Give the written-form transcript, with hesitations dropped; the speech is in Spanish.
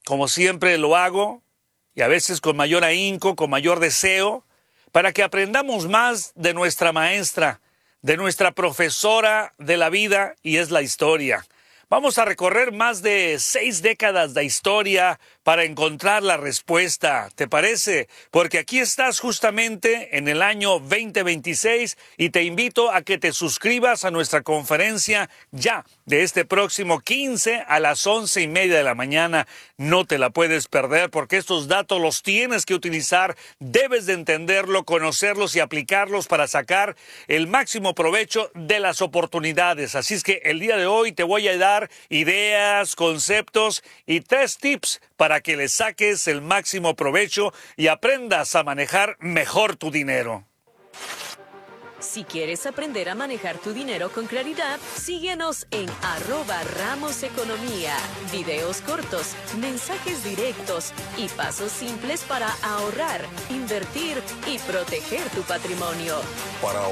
como siempre lo hago, y a veces con mayor ahínco, con mayor deseo, para que aprendamos más de nuestra maestra, de nuestra profesora de la vida, y es la historia. Vamos a recorrer más de 6 décadas de historia para encontrar la respuesta, ¿te parece? Porque aquí estás justamente en el año 2026 y te invito a que te suscribas a nuestra conferencia ya de este próximo 15 a las 11:30 de la mañana. No te la puedes perder porque estos datos los tienes que utilizar, debes de entenderlo, conocerlos y aplicarlos para sacar el máximo provecho de las oportunidades. Así es que el día de hoy te voy a dar ideas, conceptos y 3 tips para que le saques el máximo provecho y aprendas a manejar mejor tu dinero. Si quieres aprender a manejar tu dinero con claridad, síguenos en @RamosEconomía. Videos cortos, mensajes directos y pasos simples para ahorrar, invertir y proteger tu patrimonio. Para